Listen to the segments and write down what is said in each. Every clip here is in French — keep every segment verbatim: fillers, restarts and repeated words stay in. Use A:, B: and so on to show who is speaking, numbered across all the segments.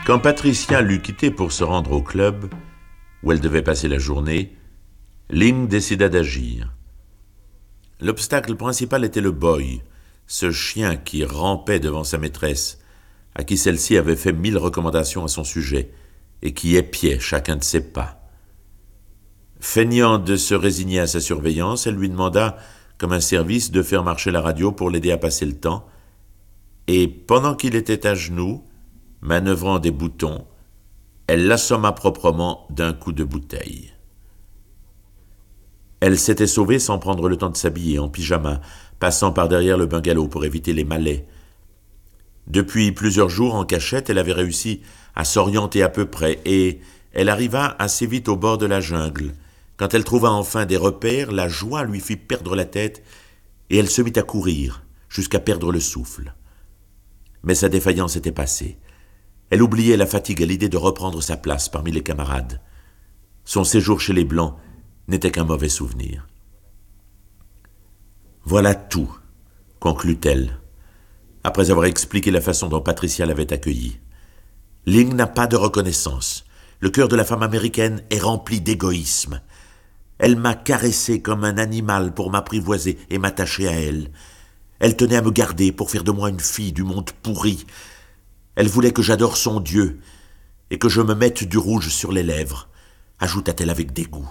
A: Quand Patricia l'eut quitté pour se rendre au club, où elle devait passer la journée, Ling décida d'agir. L'obstacle principal était le boy, ce chien qui rampait devant sa maîtresse, à qui celle-ci avait fait mille recommandations à son sujet, et qui épiait chacun de ses pas. Feignant de se résigner à sa surveillance, elle lui demanda, comme un service, de faire marcher la radio pour l'aider à passer le temps, et pendant qu'il était à genoux, manœuvrant des boutons, elle l'assomma proprement d'un coup de bouteille. Elle s'était sauvée sans prendre le temps de s'habiller, en pyjama, passant par derrière le bungalow pour éviter les malais. Depuis plusieurs jours, en cachette, elle avait réussi à s'orienter à peu près, et elle arriva assez vite au bord de la jungle. Quand elle trouva enfin des repères, la joie lui fit perdre la tête, et elle se mit à courir, jusqu'à perdre le souffle. Mais sa défaillance était passée. Elle oubliait la fatigue à l'idée de reprendre sa place parmi les camarades. Son séjour chez les Blancs n'était qu'un mauvais souvenir. Voilà tout, conclut-elle, après avoir expliqué la façon dont Patricia l'avait accueillie. Ling n'a pas de reconnaissance. Le cœur de la femme américaine est rempli d'égoïsme. Elle m'a caressé comme un animal pour m'apprivoiser et m'attacher à elle. Elle tenait à me garder pour faire de moi une fille du monde pourri. Elle voulait que j'adore son Dieu et que je me mette du rouge sur les lèvres, ajouta-t-elle avec dégoût.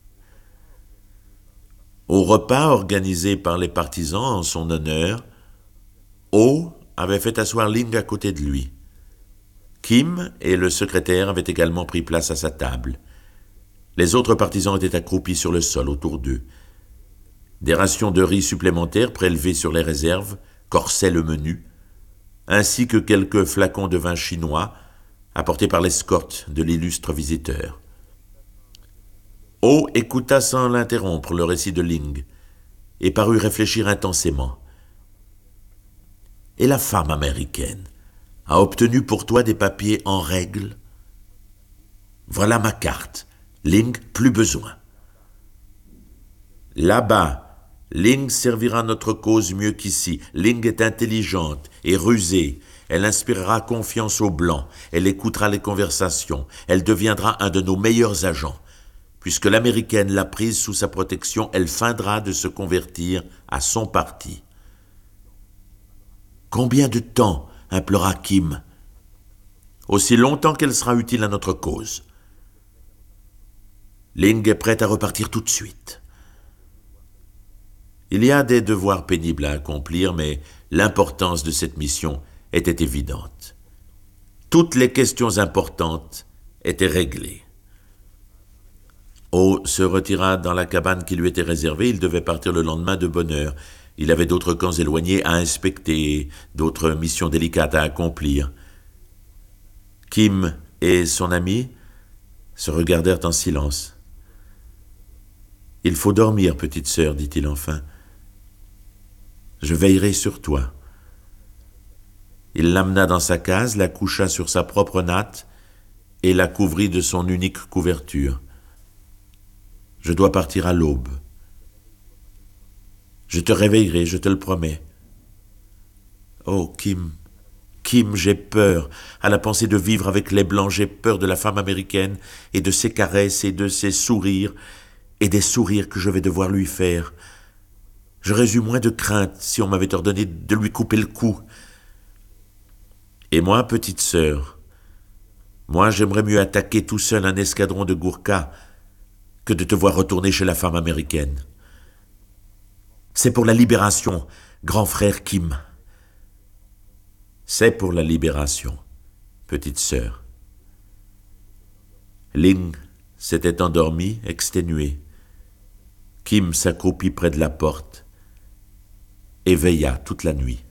A: Au repas organisé par les partisans en son honneur, O avait fait asseoir Ling à côté de lui. Kim et le secrétaire avaient également pris place à sa table. Les autres partisans étaient accroupis sur le sol autour d'eux. Des rations de riz supplémentaires prélevées sur les réserves corsaient le menu, ainsi que quelques flacons de vin chinois apportés par l'escorte de l'illustre visiteur. O écouta sans l'interrompre le récit de Ling et parut réfléchir intensément. « Et la femme américaine a obtenu pour toi des papiers en règle ? Voilà ma carte. Ling, plus besoin. Là-bas, Ling servira notre cause mieux qu'ici. Ling est intelligente et rusée. Elle inspirera confiance aux Blancs. Elle écoutera les conversations. Elle deviendra un de nos meilleurs agents. Puisque l'Américaine l'a prise sous sa protection, elle feindra de se convertir à son parti. » Combien de temps, implora Kim. Aussi longtemps qu'elle sera utile à notre cause. Ling est prête à repartir tout de suite. Il y a des devoirs pénibles à accomplir, mais l'importance de cette mission était évidente. Toutes les questions importantes étaient réglées. O se retira dans la cabane qui lui était réservée. Il devait partir le lendemain de bonne heure. Il avait d'autres camps éloignés à inspecter, d'autres missions délicates à accomplir. Kim et son ami se regardèrent en silence. « Il faut dormir, petite sœur, dit-il enfin. Je veillerai sur toi. » Il l'amena dans sa case, la coucha sur sa propre natte et la couvrit de son unique couverture. « Je dois partir à l'aube. Je te réveillerai, je te le promets. » Oh, Kim, Kim, j'ai peur. À la pensée de vivre avec les Blancs, j'ai peur de la femme américaine et de ses caresses et de ses sourires et des sourires que je vais devoir lui faire. J'aurais eu moins de crainte si on m'avait ordonné de lui couper le cou. Et moi, petite sœur, moi j'aimerais mieux attaquer tout seul un escadron de Gourkas que de te voir retourner chez la femme américaine. C'est pour la libération, grand frère Kim. C'est pour la libération, petite sœur. Ling s'était endormi, exténué. Kim s'accroupit près de la porte et veilla toute la nuit.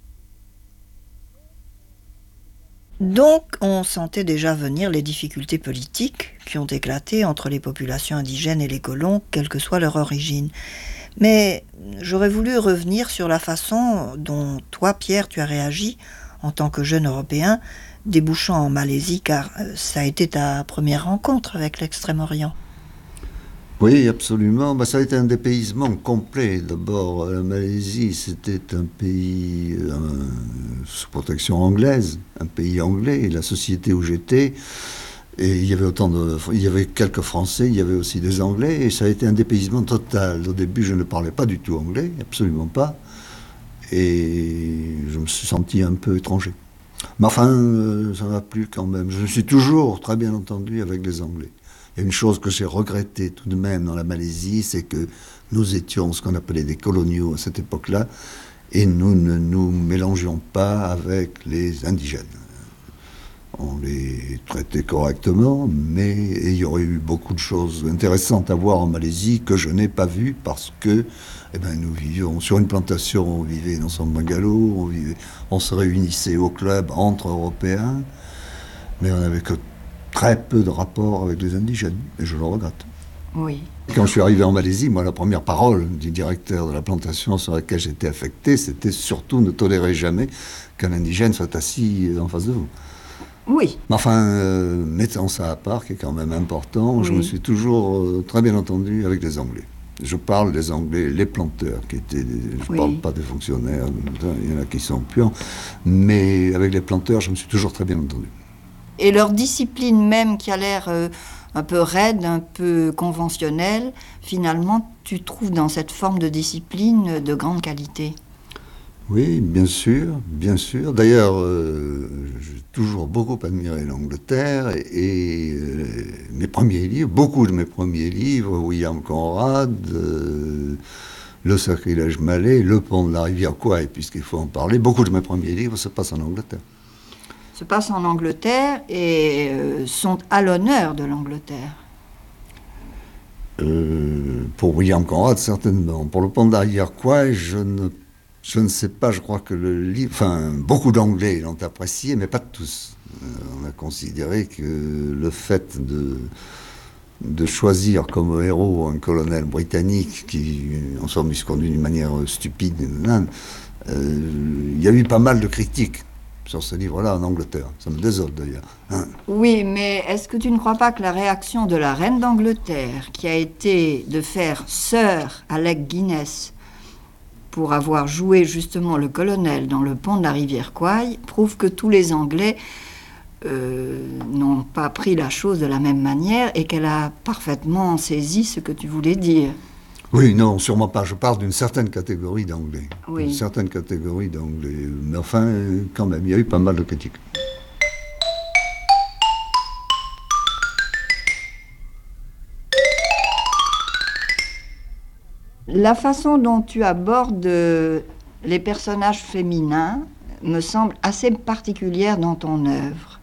B: Donc, on sentait déjà venir les difficultés politiques qui ont éclaté entre les populations indigènes et les colons, quelle que soit leur origine. Mais j'aurais voulu revenir sur la façon dont toi, Pierre, tu as réagi en tant que jeune Européen, débouchant en Malaisie, car ça a été ta première rencontre avec l'Extrême-Orient.
C: Oui, absolument. Bah, ça a été un dépaysement complet. D'abord, la Malaisie, c'était un pays euh, sous protection anglaise, un pays anglais. Et la société où j'étais, et il y avait autant de, il y avait quelques Français, il y avait aussi des Anglais, et ça a été un dépaysement total. Au début, je ne parlais pas du tout anglais, absolument pas, et je me suis senti un peu étranger. Mais enfin, euh, ça m'a plu quand même. Je me suis toujours très bien entendu avec les Anglais. Et une chose que j'ai regrettée tout de même dans la Malaisie, c'est que nous étions ce qu'on appelait des coloniaux à cette époque-là, et nous ne nous mélangions pas avec les indigènes. On les traitait correctement, mais il y aurait eu beaucoup de choses intéressantes à voir en Malaisie que je n'ai pas vues parce que eh ben, nous vivions sur une plantation, on vivait dans son bungalow, on, vivait, on se réunissait au club entre Européens, mais on n'avait que très peu de rapports avec les indigènes, et je le regrette.
B: Oui.
C: Quand je suis arrivé en Malaisie, moi, la première parole du directeur de la plantation sur laquelle j'étais affecté, c'était surtout ne tolérez jamais qu'un indigène soit assis en face de vous.
B: Oui.
C: Mais enfin, euh, mettant ça à part, qui est quand même important, oui. Je me suis toujours euh, très bien entendu avec les Anglais. Je parle des Anglais, les planteurs, qui étaient, des, je ne oui. parle pas des fonctionnaires, il y en a qui sont puants, mais avec les planteurs, je me suis toujours très bien entendu.
B: Et leur discipline même, qui a l'air euh, un peu raide, un peu conventionnelle, finalement, tu trouves dans cette forme de discipline de grande qualité.
C: Oui, bien sûr, bien sûr. D'ailleurs, euh, j'ai toujours beaucoup admiré l'Angleterre et, et euh, mes premiers livres, beaucoup de mes premiers livres, William Conrad, euh, Le Sacrilège malais, Le Pont de la rivière Kwai, puisqu'il faut en parler, beaucoup de mes premiers livres se passent en Angleterre.
B: Se passent en Angleterre et euh, sont à l'honneur de l'Angleterre.
C: Euh, pour William Conrad, certainement. Pour Le Pont de la rivière Kwai, je ne Je ne sais pas, je crois que le livre... Enfin, beaucoup d'Anglais l'ont apprécié, mais pas tous. Euh, on a considéré que le fait de, de choisir comme héros un colonel britannique qui, en somme, se conduit d'une manière stupide, euh, il y a eu pas mal de critiques sur ce livre-là en Angleterre. Ça me désole d'ailleurs. Hein.
B: Oui, mais est-ce que tu ne crois pas que la réaction de la reine d'Angleterre, qui a été de faire sœur à Alec Guinness, pour avoir joué justement le colonel dans Le Pont de la rivière Kwai, prouve que tous les Anglais euh, n'ont pas pris la chose de la même manière et qu'elle a parfaitement saisi ce que tu voulais dire.
C: Oui, non, sûrement pas. Je parle d'une certaine catégorie d'Anglais.
B: Oui.
C: Une certaine catégorie d'Anglais. Mais enfin, quand même, il y a eu pas mal de critiques.
B: La façon dont tu abordes les personnages féminins me semble assez particulière dans ton œuvre.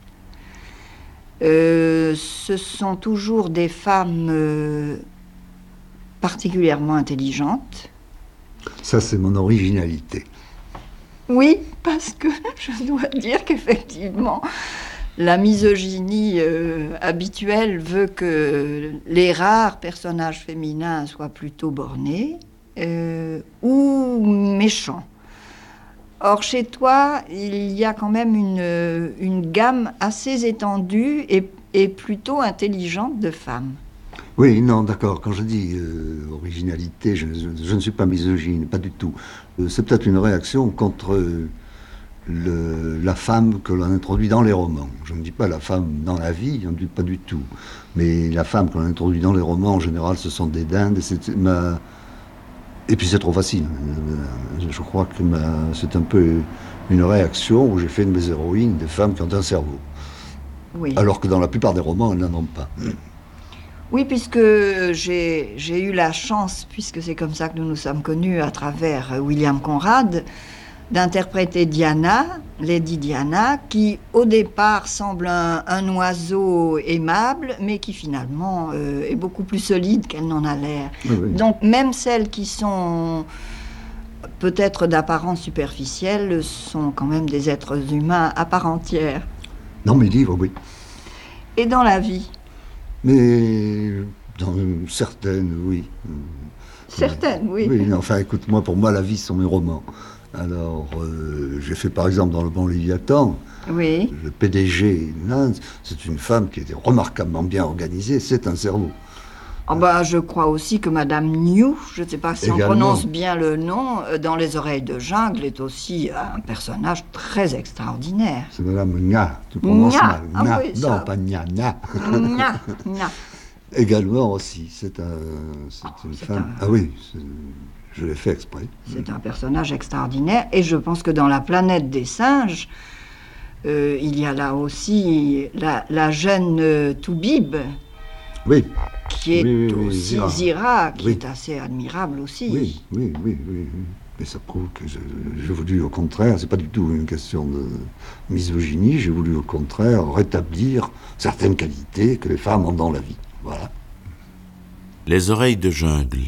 B: Euh, ce sont toujours des femmes euh, particulièrement intelligentes.
C: Ça, c'est mon originalité.
B: Oui, parce que je dois dire qu'effectivement, la misogynie euh, habituelle veut que les rares personnages féminins soient plutôt bornés euh, ou méchants. Or, chez toi, il y a quand même une, une gamme assez étendue et, et plutôt intelligente de femmes.
C: Oui, non, d'accord. Quand je dis euh, originalité, je, je, je ne suis pas misogyne, pas du tout. Euh, c'est peut-être une réaction contre... Euh, Le, la femme que l'on introduit dans les romans. Je ne dis pas la femme dans la vie, je ne dis pas du tout. Mais la femme que l'on introduit dans les romans, en général, ce sont des dindes. Et, c'est, ma... et puis c'est trop facile. Je crois que ma... c'est un peu une réaction où j'ai fait de mes héroïnes des femmes qui ont un cerveau.
B: Oui. Alors
C: que dans la plupart des romans, elles n'en ont pas.
B: Oui, puisque j'ai, j'ai eu la chance, puisque c'est comme ça que nous nous sommes connus à travers William Conrad, d'interpréter Diana, Lady Diana, qui au départ semble un, un oiseau aimable, mais qui finalement euh, est beaucoup plus solide qu'elle n'en a l'air.
C: Oui, oui.
B: Donc même celles qui sont peut-être d'apparence superficielle sont quand même des êtres humains à part entière.
C: Dans mes livres, oui.
B: Et dans la vie?
C: Mais dans certaines, oui.
B: Certaines, oui.
C: Oui, enfin écoute, moi, pour moi, la vie, ce sont mes romans. Alors, euh, j'ai fait par exemple dans Le Bon Léviathan,
B: oui.
C: Le P D G, là, c'est une femme qui était remarquablement bien organisée, c'est un cerveau.
B: Oh bah, je crois aussi que Madame New, je ne sais pas si
C: Également.
B: on prononce bien le nom, dans Les Oreilles de Jungle, est aussi un personnage très extraordinaire.
C: C'est Madame Nya, tu prononces
B: Nya.
C: mal.
B: Ah
C: Nya.
B: oui,
C: non,
B: ça.
C: pas Nya, Nya.
B: Nya, nya.
C: Également aussi, c'est un, c'est
B: Oh,
C: une
B: c'est
C: femme.
B: un-
C: Ah oui, c'est- je l'ai fait exprès.
B: C'est un personnage extraordinaire. Et je pense que dans La planète des singes, euh, il y a là aussi la, la jeune euh, Toubib,
C: Oui,
B: qui est
C: Oui, oui, oui,
B: aussi
C: Zira.
B: Zira, qui
C: Oui.
B: est assez admirable aussi.
C: oui, oui, oui, oui, oui. Mais ça prouve que je- j'ai voulu, au contraire, c'est pas du tout une question de misogynie, j'ai voulu, au contraire, rétablir certaines qualités que les femmes ont dans la vie. Voilà.
A: Les oreilles de jungle.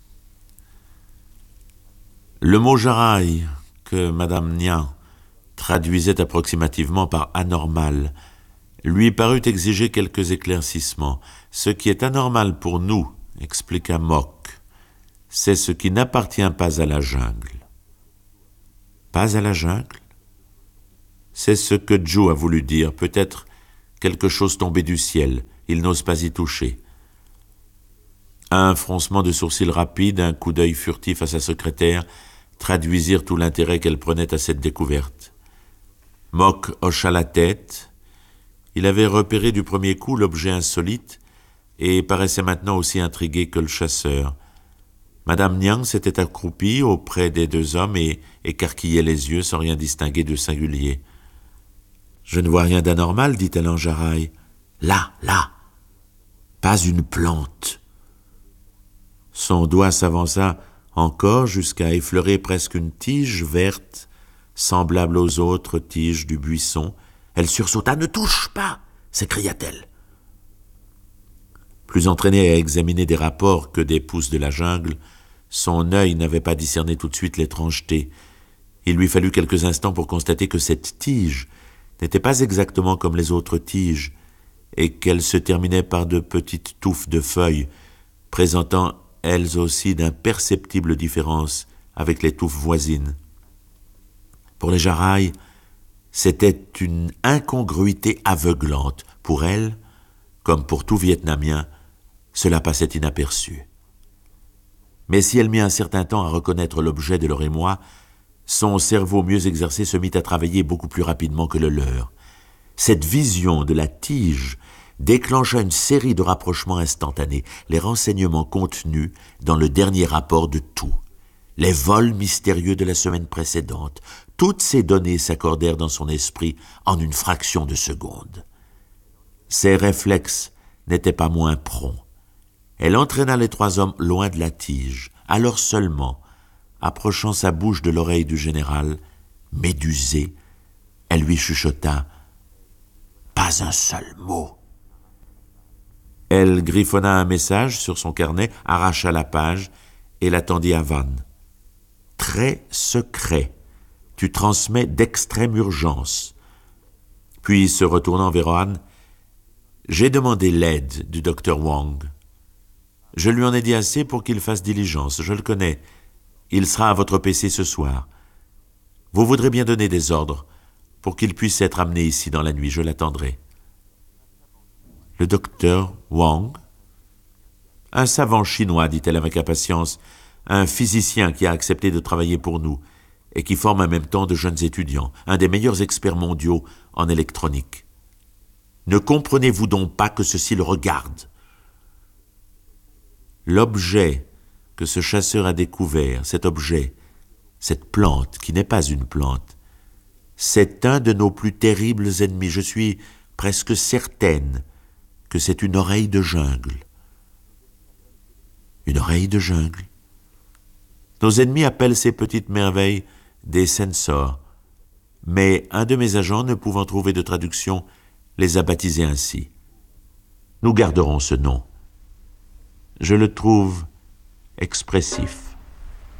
A: Le mot jaraï, que Madame Nian traduisait approximativement par anormal, lui parut exiger quelques éclaircissements. Ce qui est anormal pour nous, expliqua Mock, c'est ce qui n'appartient pas à la jungle. Pas à la jungle? C'est ce que Joe a voulu dire, peut-être quelque chose tombé du ciel, il n'ose pas y toucher. Un froncement de sourcils rapide, un coup d'œil furtif à sa secrétaire traduisirent tout l'intérêt qu'elle prenait à cette découverte. Mock hocha la tête. Il avait repéré du premier coup l'objet insolite et paraissait maintenant aussi intrigué que le chasseur. Madame Niang s'était accroupie auprès des deux hommes et écarquillait les yeux sans rien distinguer de singulier. « Je ne vois rien d'anormal, dit-elle en jaraï. Là, là, pas une plante. » Son doigt s'avança encore jusqu'à effleurer presque une tige verte, semblable aux autres tiges du buisson. Elle sursauta. « Ne touche pas !» s'écria-t-elle. Plus entraînée à examiner des rapports que des pousses de la jungle, son œil n'avait pas discerné tout de suite l'étrangeté. Il lui fallut quelques instants pour constater que cette tige n'était pas exactement comme les autres tiges et qu'elle se terminait par de petites touffes de feuilles, présentant elles aussi d'imperceptibles différences avec les touffes voisines. Pour les jaraïs, c'était une incongruité aveuglante. Pour elle, comme pour tout Vietnamien, cela passait inaperçu. Mais si elle mit un certain temps à reconnaître l'objet de leur émoi, son cerveau mieux exercé se mit à travailler beaucoup plus rapidement que le leur. Cette vision de la tige déclencha une série de rapprochements instantanés, les renseignements contenus dans le dernier rapport de tout, les vols mystérieux de la semaine précédente. Toutes ces données s'accordèrent dans son esprit en une fraction de seconde. Ses réflexes n'étaient pas moins prompts. Elle entraîna les trois hommes loin de la tige. Alors seulement, approchant sa bouche de l'oreille du général, médusée, elle lui chuchota « Pas un seul mot ». Elle griffonna un message sur son carnet, arracha la page et la tendit à Van. « Très secret. Tu transmets d'extrême urgence. » Puis, se retournant vers Van, « J'ai demandé l'aide du docteur Wang. Je lui en ai dit assez pour qu'il fasse diligence, je le connais. Il sera à votre P C ce soir. Vous voudrez bien donner des ordres pour qu'il puisse être amené ici dans la nuit, je l'attendrai. » Le docteur Wang? Un savant chinois, dit-elle avec impatience, un physicien qui a accepté de travailler pour nous et qui forme en même temps de jeunes étudiants, un des meilleurs experts mondiaux en électronique. Ne comprenez-vous donc pas que ceci le regarde? L'objet que ce chasseur a découvert, cet objet, cette plante, qui n'est pas une plante, c'est un de nos plus terribles ennemis. Je suis presque certaine que c'est une oreille de jungle. Une oreille de jungle. Nos ennemis appellent ces petites merveilles des sensors, mais un de mes agents, ne pouvant trouver de traduction, les a baptisés ainsi. Nous garderons ce nom. Je le trouve expressif.